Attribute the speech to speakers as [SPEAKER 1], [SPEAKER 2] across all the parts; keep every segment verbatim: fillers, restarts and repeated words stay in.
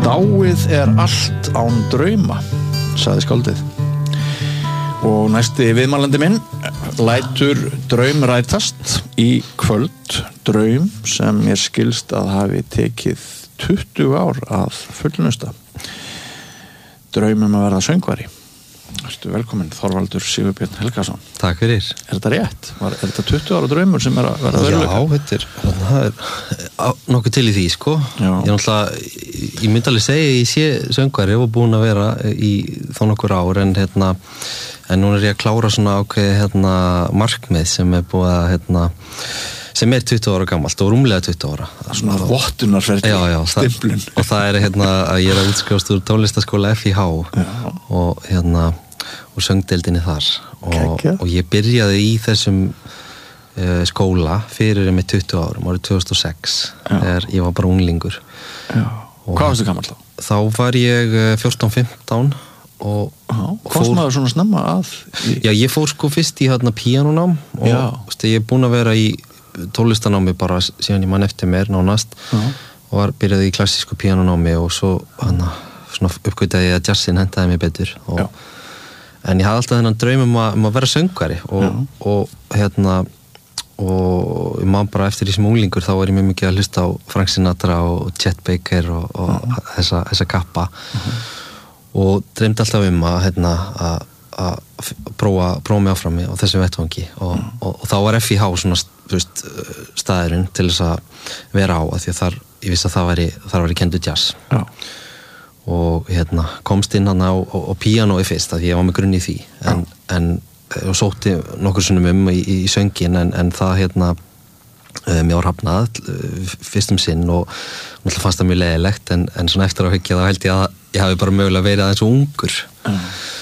[SPEAKER 1] Dáið er allt án drauma, sagði skáldið. Og næsti viðmælandi minn lætur draum rætast í kvöld, draum sem mér skilst að hafi tekið tuttugu ár að fullnusta. Draum um að verða söngvari. Ertu velkominn, Þorvaldur Sigurbjörn Helgason.
[SPEAKER 2] Takk fyrir.
[SPEAKER 1] Er þetta rétt? Var, er þetta tuttugu ára draumur sem er að verða veruleika?
[SPEAKER 2] Já, þetta er, það er nokkuð til í því, sko. Já. Ég er náttúrulega, ég myndi alveg segja, ég sé söngvari og búin að vera í þá nokkur ár, en hérna, en núna er ég að klára svona ákveði hérna markmið sem er búið að hérna, sem er tuttugu ára gamalt og rúmlega tuttugu ára.
[SPEAKER 1] Svona vottunarferli, stimplun.
[SPEAKER 2] Og það er hérna að ég er að útskrifast úr tónlistaskóla F I H já. Og hérna úr söngdeildinni þar og, og ég byrjaði í þessum uh, skóla fyrir með tuttugu árum, árið tvö þúsund og sex þegar ég var bara unglingur.
[SPEAKER 1] Já. Hvað varstu gamall þá?
[SPEAKER 2] Þá var ég fjórtán fimmtán og
[SPEAKER 1] komst maður svona snemma að? Í...
[SPEAKER 2] Já, ég fór sko fyrst í hérna píanónám og veist, ég er búin að vera í tónlistanámi bara síðan ég man eftir mér nánast já. Og var byrjaði í klassísku píanónámi og svo hana, svona uppgötaði ég að jazzin hentaði mig betur og, en ég hafði alltaf þennan draum um að, um að vera söngvari og, og hérna og ég man bara eftir því sem unglingur þá var ég mjög mikið að hlusta á Frank Sinatra og Chet Baker og, og þessa, þessa kappa uh-huh. og dreymdi alltaf um að hérna að að prófa, prófa mig áfram á þessum vettvangi og, mm. og, og þá var F I H svona veist, staðurinn til þess að vera á að því að þar, ég vissi að það væri, þar væri kendur jazz já. Og hérna komst inn hann á, á, á píanói fyrst að ég var með grunn í því en, en og sótti nokkur sinnum um í, í söngin en, en það hérna mér var hafnað fyrstum sinn og náttúrulega fannst það mjög leiðilegt en, en svona eftir að hyggja þá held ég að ég hafi bara mögulega verið aðeins ungur mm.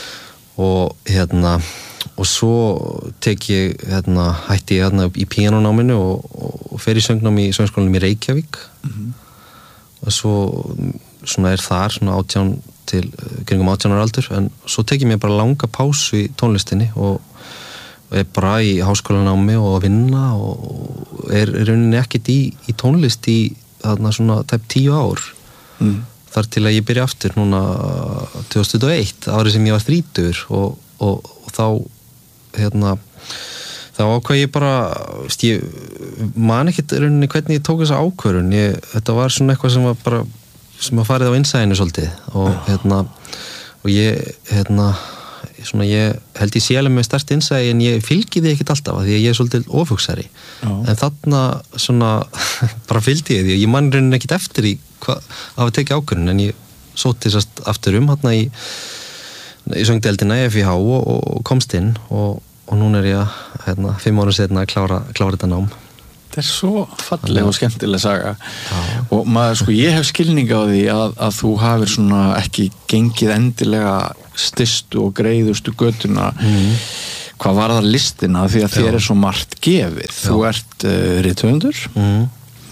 [SPEAKER 2] og hérna og svo tek ég hérna hætti ég hérna í píanónáminu og, og fer í söngnámi í söngskólanum í Reykjavík mm-hmm. og svo svona er þar svona átján til kringum átján ára aldur en svo tek ég mér bara langa pásu í tónlistinni og, og er bara í háskólanámi og að vinna og er í rauninni ekkert í, í tónlist í þarna svona tæp tíu ár mm. þar til að ég byrja aftur núna tvö þúsund tuttugu og eitt, árið sem ég var þrítugur og, og, og þá hérna þá ákvað ég bara veist, ég man ekkert rauninni hvernig ég tók þessa ákvörðun ég, þetta var svona eitthvað sem var bara sem að farið á innsæðinu svolítið og hérna og ég hérna svona ég held ég sé alveg með stærst innsæði en ég fylgi því ekkert alltaf því að ég er svolítið ofugsari en þarna svona bara fylgdi ég því og ég man rauninni ekkert eftir í hvað að við tekið ákvörðun en ég sótti sérst aftur um hérna í í söngdeildina í F I H og, og komst inn og, og núna er ég hérna fimm árum seinna að klára, klára þetta nám.
[SPEAKER 1] Þetta er svo falleg og skemmtileg saga já. Og maður sko ég hef skilning á því að, að þú hafir svona ekki gengið endilega stystu og greiðustu götuna mm. hvað var það listina því að þér já. Er svo margt gefið já. Þú ert uh, rithöfundur mm.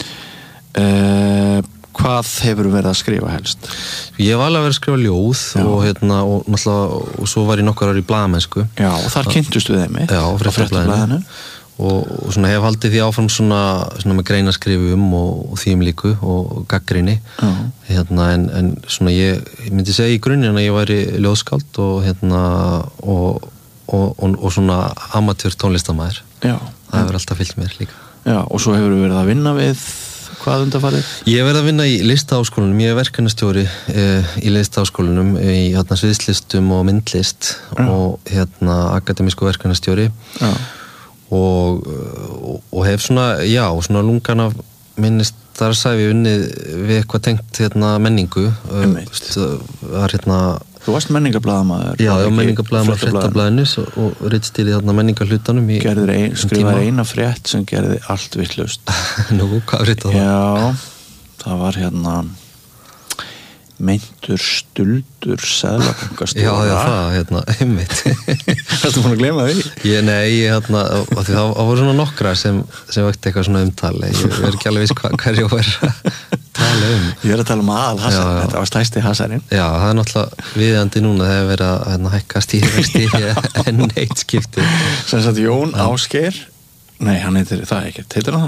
[SPEAKER 1] uh, hvað hefur verið að skrifa helst?
[SPEAKER 2] Ég var alveg að vera að skrifa ljóð og, hérna, og, og svo var ég nokkur ári í blaðamennsku
[SPEAKER 1] Já, og þar kynntustu þeim mitt
[SPEAKER 2] Já, fréttablaðinu og, og svona hef haldið því áfram svona, svona með greinaskrifum og, og þým líku og gaggrinni hérna, en, en svona ég, ég myndi segja í grunninn að ég væri ljóðskáld og hérna og, og, og, og svona amatör tónlistamæður Já, það hefur alltaf fylgt mér líka
[SPEAKER 1] Já, og svo hefur verið að vinna við hvað undanfarið?
[SPEAKER 2] Ég hef verið að vinna í listaháskólanum, ég er verkefnastjóri eh, í listaháskólanum í hérna sviðslistum og myndlist Já. Og hérna akademísku verkefnastjóri Já. Og, og, og hef svona, já, svona lungan af minnist þar sæfi unnið við eitthvað tengt hérna menningu það var hérna
[SPEAKER 1] Þú varst menningarblaðamaður
[SPEAKER 2] Já, já, menningarblaðamaður fréttablaðinu og ritstýrði þarna menningarhlutanum
[SPEAKER 1] ein, skrifaði eina frétt sem gerði allt vitlaust
[SPEAKER 2] Nú, hvað frétt á það?
[SPEAKER 1] Já, það var hérna meintur stuldur seðlabankastjóra
[SPEAKER 2] Já, já, það, hérna, einmitt
[SPEAKER 1] Ertu búin að gleyma því?
[SPEAKER 2] Ég, nei, ég, hérna, það, það voru svona nokkra sem, sem vekti eitthvað svona umtali ég er ekki alveg viss hva, hver ég var að tala um
[SPEAKER 1] Ég er að tala um aðal Hassan, þetta var stæsti Hassanin
[SPEAKER 2] Já, það er náttúrulega viðandi núna þegar verið að hérna, hækka stýrivexti enn eitt skipti
[SPEAKER 1] Sem sagt Jón Ásgeir Nei, hann heitir það ekkert, heitir hann það?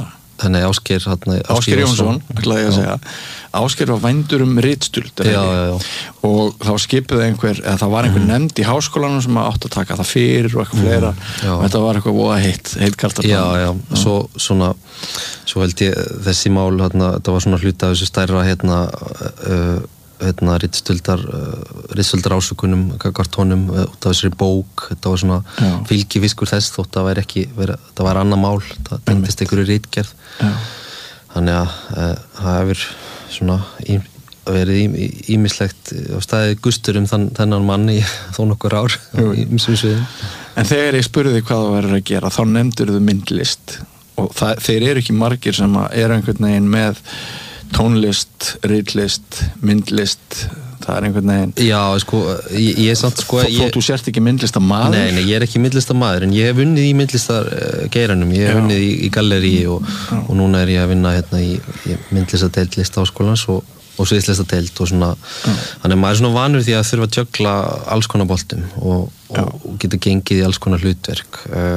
[SPEAKER 2] Nei, Ásgeir, hérna,
[SPEAKER 1] Ásgeir Jónsson, ætlaði ég að segja. Ásgeir var vændur um ritstuld
[SPEAKER 2] já, já, já.
[SPEAKER 1] og þá skipuði einhver, eða það var einhver mm. nefnd í háskólanum sem átt að taka það fyrir og eitthvað mm. fleira og þetta var eitthvað voða heitt, heitt kartaflan.
[SPEAKER 2] Já, já, já. Svo, svona, svo held ég þessi mál, hérna, þetta var svona hluti af þessu stærra, hérna, uh, hérna, ritstuldar, uh, ritstuldar ásökunum, kartónum, uh, út af þessari bók, þetta var svona fylgifiskur þess þótt að væri ekki, veri, þetta var annað mál, það tengdist einhverju ritgerð. Já. Þannig að uh, það hefur svona í, verið ímislegt á staði gustur um þann, þennan mann í þó nokkur ár í ýmsum sviðum.
[SPEAKER 1] En þegar ég spurði hvað þú verður að gera þá nefndur þú myndlist og það, þeir eru ekki margir sem eru einhvern veginn með tónlist, ritlist, myndlist, það er einhvern veginn.
[SPEAKER 2] Já, sko, ég, ég er samt sko...
[SPEAKER 1] Þó þú sért ekki myndlistamaður?
[SPEAKER 2] Nei, nei, ég er ekki myndlistamaður, en ég hef vunnið í myndlistageiranum, ég hef vunnið í, í gallerí og, og núna er ég að vinna hérna í, í myndlistadeild Listaháskólans og, og sviðslistadeild og svona, þannig að maður er svona vanur því að þurfa að jögla alls konar boltum og, og, og geta gengið í alls konar hlutverk.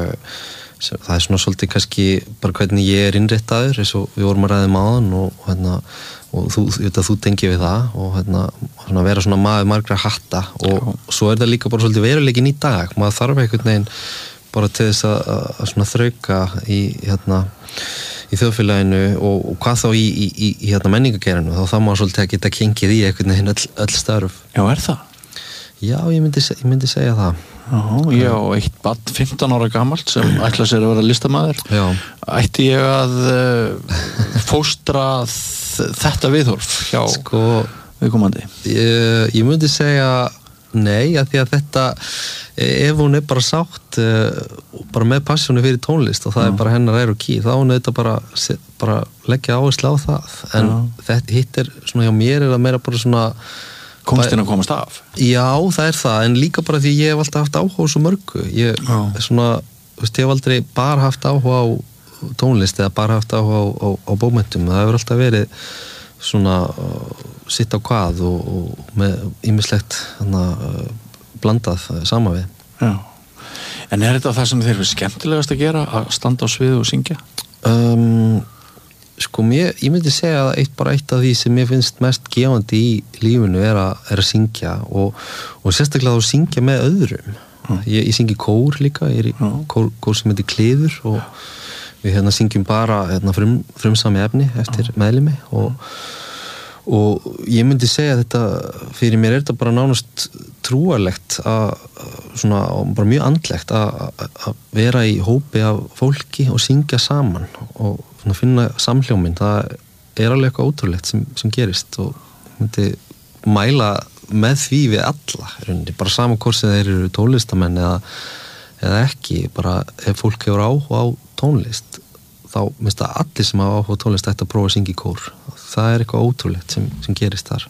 [SPEAKER 2] Það er svona svolítið kannski bara hvernig ég er innréttaður eins og við vorum að ræða um áðan og, hérna, og þú, þú, þú tengir við það og hérna, svona vera svona maður margra hatta og Já. Svo er það líka bara svolítið veruleikin í dag, maður þarf einhvern veginn bara til þess að, að svona þrauka í, hérna, í þjóðfélaginu og, og hvað þá í, í, í, í hérna, menningageirinu, þá þá maður svolítið að geta kengið í einhvern veginn öll, öll störf.
[SPEAKER 1] Já, er það?
[SPEAKER 2] Já, ég myndi, ég myndi segja það.
[SPEAKER 1] Já, ég á eitt barn fimmtán ára gamalt sem ætla sér að vera listamaður. Já. Ætti ég að uh, fóstra þetta viðhorf hjá
[SPEAKER 2] sko,
[SPEAKER 1] viðkomandi?
[SPEAKER 2] Ég, ég myndi segja nei, að því að þetta, ef hún er bara sátt uh, bara með passjónu fyrir tónlist og það Já. Er bara hennar er og ký, þá hún auðvitað bara, bara leggja áherslu á það. En Já. Þetta hitt er svona hjá mér er það meira bara svona
[SPEAKER 1] komstin að komast af.
[SPEAKER 2] Já, það er það, en líka bara því ég hef alltaf haft áhuga á svo mörgu. Ég, svona, veist, ég hef aldrei bara haft áhuga á tónlist eða bara haft áhuga á, á, á bókmenntum. Það hefur alltaf verið svona uh, sitt á hvað og, og með ýmislegt uh, blandað uh, sama við.
[SPEAKER 1] Já. En er þetta það sem þeir eru skemmtilegast að gera, að standa á sviði og syngja?
[SPEAKER 2] Um, Sko, mér, ég myndi segja að eitt bara eitt af því sem mér finnst mest gefandi í lífinu er að, er að syngja og, og sérstaklega þá syngja með öðrum. Mm. Ég, ég syngi kór líka, ég er í mm. kór, kór sem heitir Kliður og mm. við hérna syngjum bara hérna, frum, frumsami efni eftir mm. meðlimi og, og ég myndi segja að þetta, fyrir mér er þetta bara nánast trúarlegt að, svona, bara mjög andlegt að, að vera í hópi af fólki og syngja saman og að finna samhljóminn, það er alveg eitthvað ótrúlegt sem, sem gerist og myndi mæla með því við alla, bara saman hvort sem þeir eru tónlistamenn eða, eða ekki, bara ef fólk hefur áhuga á tónlist þá minnst að allir sem hafa áhuga á tónlist ætti að prófa að syngja í kór, það er eitthvað ótrúlegt sem, sem gerist þar.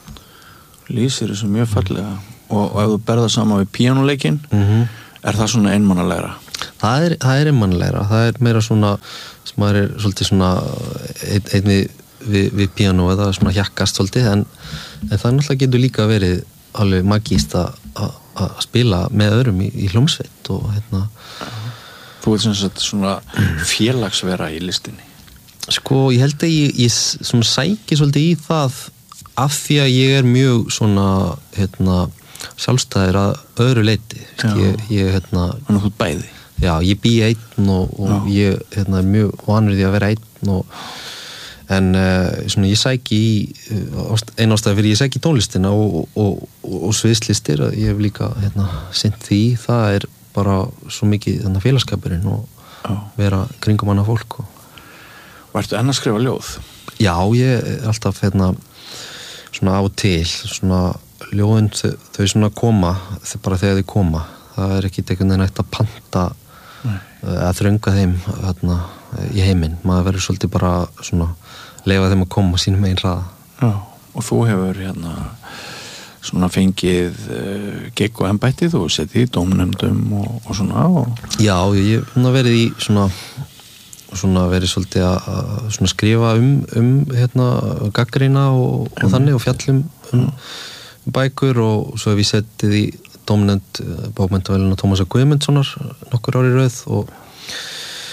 [SPEAKER 1] Lýsir þessu mjög fallega og, og ef þú berða saman við píanóleikinn mm-hmm. er það svona einmannalegra?
[SPEAKER 2] Það er, það er einmannalegra, það er meira svona sem maður er svolítið svona ein, ein við, við, við píanó eða svona hjakkast svolítið en, en það náttúrulega getur líka verið alveg magíst að spila með öðrum í, í hljómsveit og hérna
[SPEAKER 1] Þú ert sem sagt svona félagsvera í listinni
[SPEAKER 2] Sko, ég held að ég, ég svona sæki svolítið í það af því að ég er mjög svona hérna sjálfstæður að öðru leyti ég, ég hérna
[SPEAKER 1] Þannig að þú ert bæði
[SPEAKER 2] Já, ég bý einn og, og ég hérna, er mjög vanur því að vera einn og, en uh, svona, ég sæki í einn ástæði fyrir ég sæki í tónlistina og, og, og, og sviðslistir ég hef líka hérna, sinnt því það er bara svo mikið hérna, félagskapurinn og Já. Vera kringum annað fólk og...
[SPEAKER 1] Og ertu enn að skrifa ljóð?
[SPEAKER 2] Já, ég er alltaf hérna, svona á til svona ljóðin þau, þau svona koma þau bara þegar þau koma það er ekki einhvern veginn hægt að panta Nei. Að þrönga þeim hérna, í heiminn, maður verður svolítið bara svona, leifa þeim að koma sínum einn hraða.
[SPEAKER 1] Já, og þú hefur hérna svona fengið uh, gigg og embættið og setið í dómnefndum og, og svona og...
[SPEAKER 2] Já, ég hef verið í svona svona verið svolítið að, að svona skrifa um, um hérna gagnrýna og, og mm. þannig og fjallum um, um bækur og svo hef ég setið í dómnefnd bókmenntavelina Tómasar Guðmundssonar nokkur ári röð og,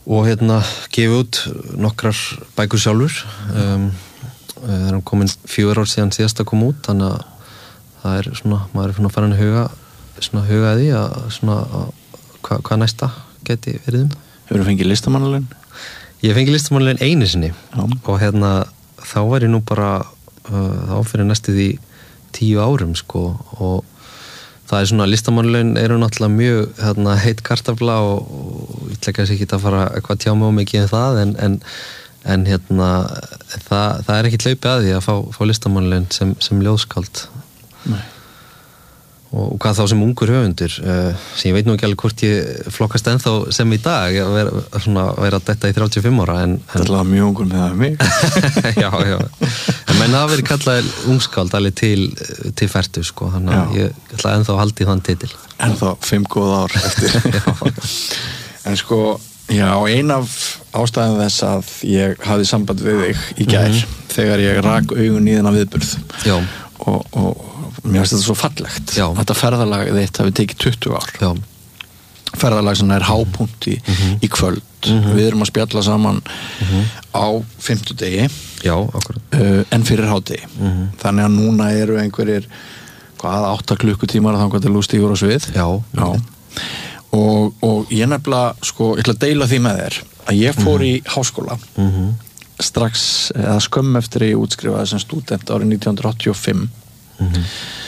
[SPEAKER 2] og hérna gefið út nokkrar bækur sjálfur um, það er komin fjögur ár síðan síðast að koma út, þannig að það er svona, maður er svona farin að huga svona huga því að svona hvað hva næsta geti verið um.
[SPEAKER 1] Hefurðu fengið listamannalaun?
[SPEAKER 2] Ég fengið listamannalaun einu sinni Já. Og hérna þá var ég nú bara uh, þá fyrir næstu því tíu árum sko, og það er svona, listamannalaun eru náttúrulega mjög hérna, heit kartafla og, og ég ætla ekki að fara eitthvað tjá mig um mikið um það en, en, en hérna það, það er ekki hlaupið að því að fá, fá listamannalaun sem, sem ljóðskáld Nei. Og, og hvað þá sem ungur höfundur uh, sem ég veit nú ekki alveg hvort ég flokkast ennþá sem í dag að vera, svona, vera detta í þrjátíu og fimm ára en, en...
[SPEAKER 1] Þetta er mjög ungur með það mig
[SPEAKER 2] Já, já en menn hafa verið kallað ungskáld alveg til, til fertu sko, þannig að ég ætla ennþá að halda í þann titil
[SPEAKER 1] Ennþá fimm góð ár eftir En sko, já, ein af ástæðan þess að ég hafði samband við þig í gær mm-hmm. þegar ég rak augun í þennan viðburð
[SPEAKER 2] Já
[SPEAKER 1] og, og mér finnst þetta svo fallegt Já. Þetta ferðalag þitt hafi tekið tuttugu ár
[SPEAKER 2] Já.
[SPEAKER 1] Ferðalag sem er hápunkt í, mm-hmm. í kvöld mm-hmm. við erum að spjalla saman mm-hmm. á fimmtudegi
[SPEAKER 2] Já, akkurat
[SPEAKER 1] uh, en fyrir hádegi mm-hmm. þannig að núna eru einhverjir hvað, átta klukkutímar þangað til þú stígur á svið
[SPEAKER 2] Já,
[SPEAKER 1] Já. Og, og ég nefnilega sko, ég ætla að deila því með þér að ég fór mm-hmm. í háskóla mm-hmm. strax, eða skömm eftir ég útskrifaði sem stúdent árið nítján hundruð áttatíu og fimm mm-hmm.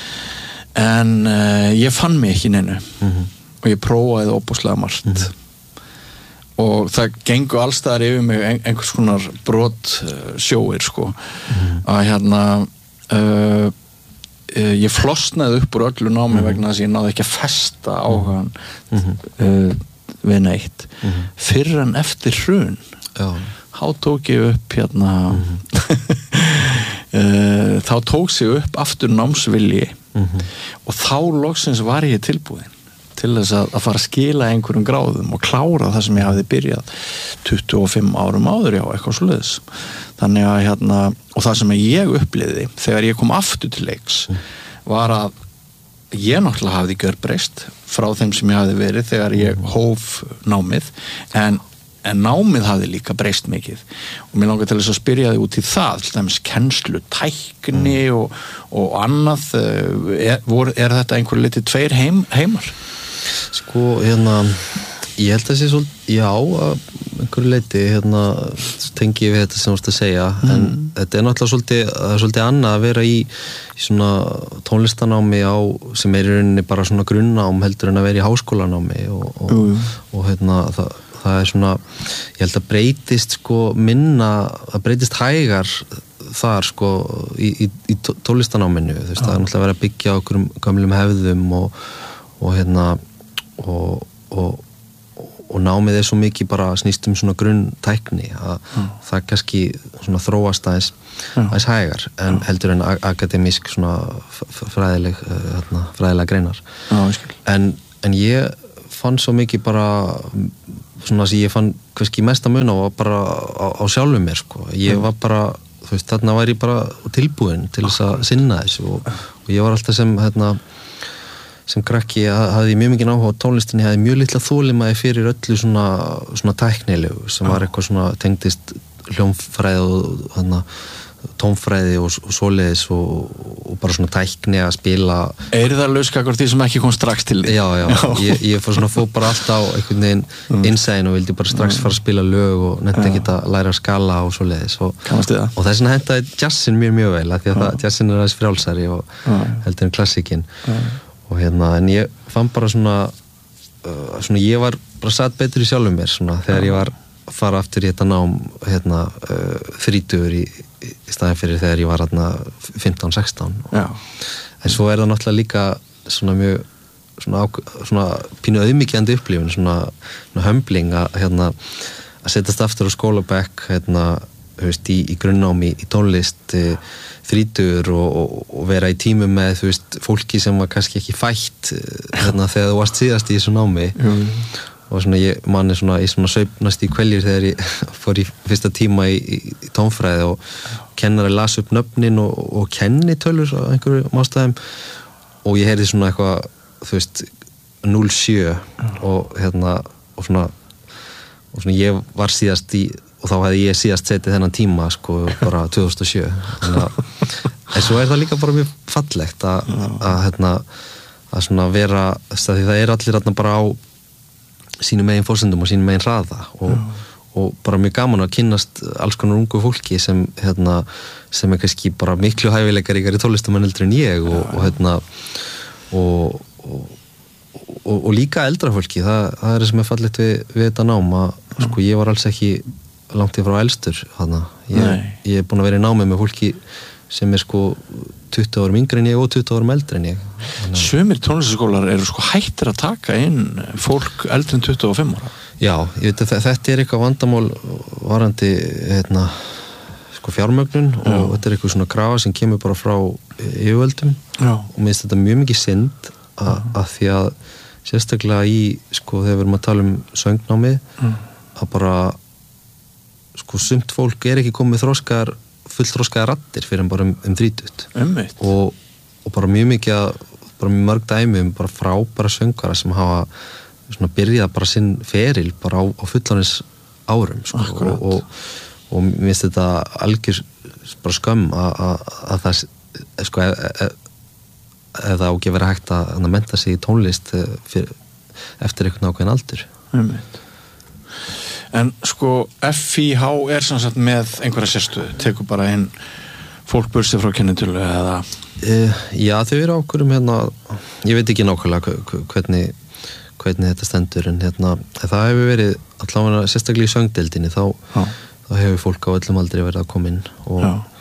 [SPEAKER 1] en uh, ég fann mig ekki neinu mm-hmm. og ég prófaði óbúslega margt mm-hmm. og það gengur allstaðar yfir mig ein, einhvers konar brot uh, sjóir sko mm-hmm. að hérna uh, uh, ég flosnaði upp úr öllu námi mm-hmm. vegna þess að ég náði ekki að festa áhugan mm-hmm. uh, við neitt mm-hmm. fyrr en eftir hrun
[SPEAKER 2] Já
[SPEAKER 1] þá tók ég upp hérna mm-hmm. uh, þá tók sig upp aftur námsvilji mm-hmm. og þá loksins var ég tilbúin til þess að, að fara að skila einhverjum gráðum og klára það sem ég hafði byrjað tuttugu og fimm árum áður já, eitthvað svoleiðis þannig að hérna, og það sem ég upplifði þegar ég kom aftur til leiks mm. var að ég náttúrulega hafði gjörbreyst frá þeim sem ég hafði verið þegar ég hóf námið en en námið hafði líka breyst mikið og mér langar til þess að spyrja þig út í það til dæmis kennslu, tækni mm. og, og annað er, vor, er þetta einhver litið tveir heim, heimar?
[SPEAKER 2] Sko, hérna ég held að sé svolítið, já einhverju leiti, hérna tengi ég við þetta sem þú veist að segja mm. en þetta er náttúrulega svolítið, svolítið annað að vera í, í svona tónlistanámi á, sem er í rauninni bara svona grunnnám heldur en að vera í háskólanámi og, og, mm. og hérna það það er svona, ég held að breytist sko minna, að breytist hægar þar sko í, í, í tónlistanáminu, þú veist, ah. það er náttúrulega verið að byggja á okkur gamlum hefðum og, og hérna og, og, og námið er svo mikið bara snýst um svona grunntækni að ah. það kannski svona þróast aðeins, ah. aðeins hægar en ah. heldur en akademísk svona fræðileg, hérna, fræðilega greinar
[SPEAKER 1] ah,
[SPEAKER 2] en, en ég fann svo mikið bara svona sem ég fann kannski mesta mun á bara á, á sjálfum mér sko. Ég var bara, þú veist, þarna var ég bara tilbúin til þess að sinna þessu og, og ég var alltaf sem hérna, sem krakki hafði mjög mikið áhuga á tónlistinni, hafði mjög litla þolinmæði fyrir öllu svona, svona tæknilegu sem var eitthvað svona tengdist hljómfræði og hérna tónfræði og, og svoleiðis og, og bara svona tækni að spila
[SPEAKER 1] Er það lauskakkur því sem ekki kom strax til því?
[SPEAKER 2] Já, já, já. Ég, ég fór svona fór bara alltaf á einhvern veginn mm. innsæðin og vildi bara strax fara að spila lög og nefndi ekki að læra að skala og svoleiðis og, og þess vegna hendaði jazzin mér mjög vel af því að það, jazzin er aðeins frjálsari og heldur en klassíkin og hérna, en ég fann bara svona uh, svona ég var bara satt betur í sjálfum mér svona þegar ég var að fara aftur í þetta nám hérna uh, þrítugur í í staðin fyrir þegar ég var hérna fimmtán sextán en svo er það náttúrulega líka svona mjög svona, svona pínu auðmýkjandi upplifun svona, svona hömbling að hérna að setjast aftur á skólabekk hérna, hefst, í, í grunnnámi í tónlist þrítugur og, og, og vera í tímum með þú veist, fólki sem var kannski ekki fætt hérna þegar þú varst síðast í þessu námi Jú. Og svona ég manni svona í svona sveifnast í kveljur þegar ég fór í fyrsta tíma í, í, í tónfræði og kennari las upp nöfnin og, og kennitölur á einhverju ástæðum og ég heyrði svona eitthvað þú veist núll sjö og hérna og svona og svona ég var síðast í og þá hefði ég síðast setið þennan tíma sko bara tvö þúsund og sjö en, að, en svo er það líka bara mjög fallegt að, að, hérna, að svona vera því það er allir hérna bara á sínum megin forsendum og sínum megin hraða og, og bara mjög gaman að kynnast alls konar ungu fólki sem, hérna, sem er kannski bara miklu hæfileikaríkari tónlistarmenn heldur en ég og, og, hérna, og, og, og, og líka eldra fólki það, það er það sem er fallegt við, við þetta nám að sko ég var alls ekki langt í frá elstur þarna. Ég, ég er búin að vera í námi með fólki sem er sko tuttugu árum yngri en ég og tuttugu árum eldri en ég. Þannig...
[SPEAKER 1] Sumir tónlistaskólar eru sko hættir að taka inn fólk eldri en tuttugu og fimm ára.
[SPEAKER 2] Já, ég veit að þetta er eitthvað vandamál varandi hérna, sko fjármögnun Já. Og þetta er eitthvað svona krafa sem kemur bara frá yfirvöldum og mér finnst þetta mjög mikið synd að, að því að sérstaklega í sko þegar við erum að tala um söngnámi mm. að bara sko sumt fólk er ekki komið þroskar fullþroskaðar raddir fyrir en bara um, um þrítugt og, og bara mjög mikið að, bara mjög mörg dæmi um bara frábæra söngara sem hafa svona byrjað bara sinn feril bara á, á fullanins árum sko, og, og, og mér finnst þetta algjör bara skömm að, að, að það sko ef, ef, ef það á ekki að vera hægt að, að mennta sig í tónlist fyrir, eftir einhvern ákveðin aldur
[SPEAKER 1] Einmitt. En sko F I H er samsagt með einhverja sérstöðu, tekur bara inn fólk bursi frá kennitölu eða?
[SPEAKER 2] Uh, já, þau eru ákveðum hérna, ég veit ekki nákvæmlega hvernig, hvernig þetta stendur en hérna, það hefur verið allavega sérstaklega í söngdeildinni þá, þá hefur fólk á öllum aldrei verið að koma inn og,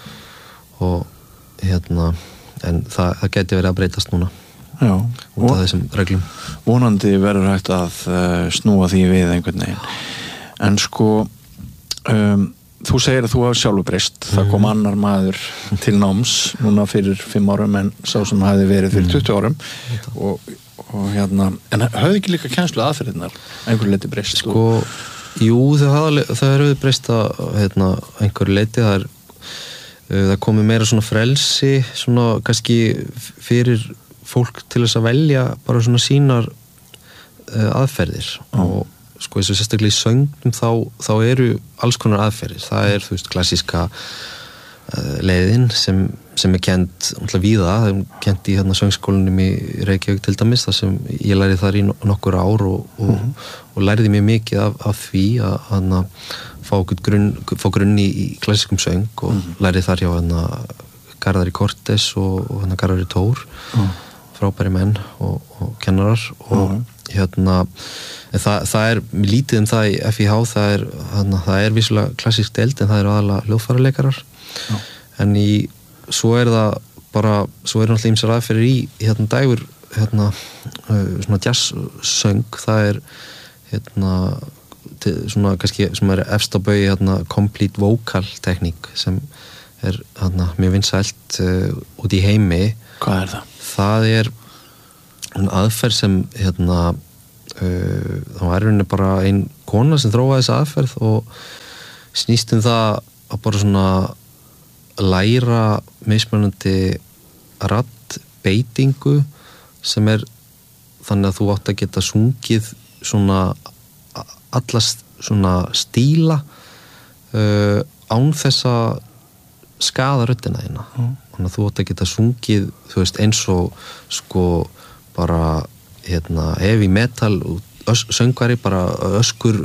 [SPEAKER 2] og hérna, en það, það geti verið að breytast núna.
[SPEAKER 1] Já,
[SPEAKER 2] út af þessum reglum.
[SPEAKER 1] Vonandi verður hægt að uh, snúa því við einhvern veginn. En sko um, þú segir að þú hafa sjálfur breyst mm. það kom annar maður til náms núna fyrir fimm árum en sá sem hafi verið fyrir tuttugu árum mm. og, og hérna, en hafði ekki líka kennslu aðferðirnar einhverju leiti breyst?
[SPEAKER 2] Sko, og... jú, það, það eru breyst að hérna, einhverju leiti það er það komið meira svona frelsi svona kannski fyrir fólk til þess að velja bara svona sínar uh, aðferðir mm. og sko eins og sérstaklega í söngnum þá, þá eru alls konar aðferðir það er þú veist klassíska uh, leiðin sem, sem er kent umtla víða, það er kent í hérna söngskólanum í Reykjavík til dæmis þar sem ég lærið þar í nokkur ár og, og, mm-hmm. og læriði mér mikið af, af því að hana, fá grunn, fá grunn í, í klassískum söng og mm-hmm. lærið þar hjá hana Garðari Cortes og, og hana Garðari Tór mm. frábæri menn og, og kennarar og mm. hérna það, það er lítið um það í F I H það er, hana, það er vissulega klassísk deild en það eru aðalega hljóðfæraleikarar Já. En í svo er það bara, svo er náttúrulega ýmsar aðferðir í hérna dægur hérna svona jazzsöng það er hérna til, svona kannski sem er efst á baugi hérna complete vocal tekník sem er hérna mjög vinsælt uh, út í heimi.
[SPEAKER 1] Hvað er það?
[SPEAKER 2] Það er en aðferð sem hérna uh, það var rauninni bara ein kona sem þróaði þessa aðferð og snýst um það að bara svona læra mismunandi raddbeitingu sem er þannig að þú átt að geta sungið svona alla svona stíla uh, án þess að skaða röddina þína mm. þannig að þú átt að geta sungið þú veist eins og sko bara hérna heavy metal ös, söngvari bara öskur